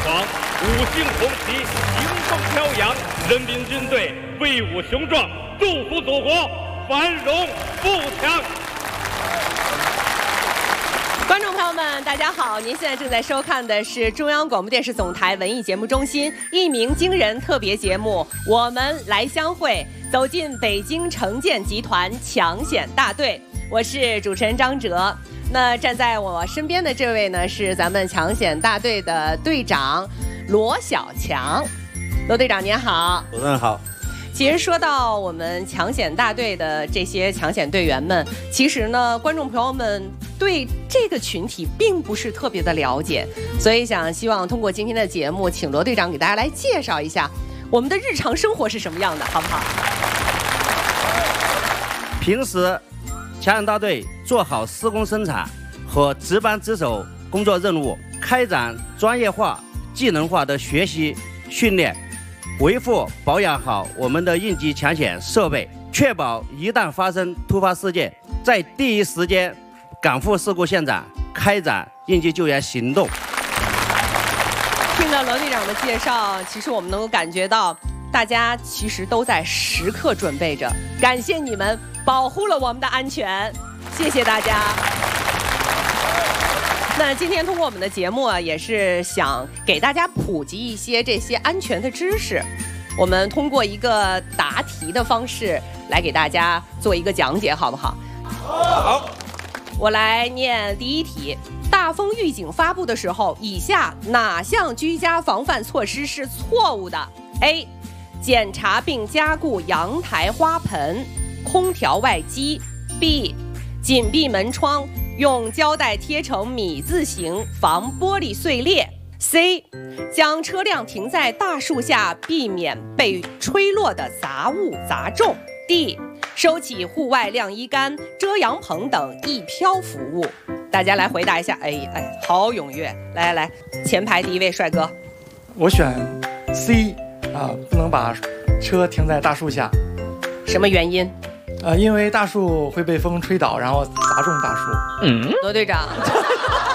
煌，五星红旗迎风飘扬，人民军队威武雄壮，祝福祖国繁荣富强。 观众朋友们，大家好！您现在正在收看的是中央广播电视总台文艺节目中心一鸣惊人特别节目《我们来相会》，走进北京城建集团抢险大队。我是主持人张哲。那站在我身边的这位呢，是咱们抢险大队的队长罗小强。罗队长您好。 主持人好。 其实说到我们抢险大队的这些抢险队员们，其实呢，观众朋友们对这个群体并不是特别的了解，所以希望通过今天的节目，请罗队长给大家来介绍一下我们的日常生活是什么样的，好不好？ 平时抢险大队做好施工生产和值班值守工作任务，开展专业化、技能化的学习训练，维护保养好我们的应急抢险设备，确保一旦发生突发事件，在第一时间赶赴事故现场，开展应急救援行动。 听到罗队长的介绍，其实我们能够感觉到，大家其实都在时刻准备着。感谢你们保护了我们的安全，谢谢大家。那今天通过我们的节目也是想给大家普及一些这些安全的知识。我们通过一个答题的方式来给大家做一个讲解，好不好？ 好。 我来念第一题：大风预警发布的时候，以下哪项居家防范措施是错误的 ？A. 检查并加固阳台花盆、空调外机。B. 紧闭门窗，用胶带贴成米字形，防玻璃碎裂。C. 将车辆停在大树下，避免被吹落的杂物砸中。D. 收起户外晾衣杆、遮阳棚等易飘服务。大家来回答一下。好踊跃！来，前排第一位帅哥。 我选 C 不能把车停在大树下。 什么原因？ 因为大树会被风吹倒，然后砸中大树。 罗队长，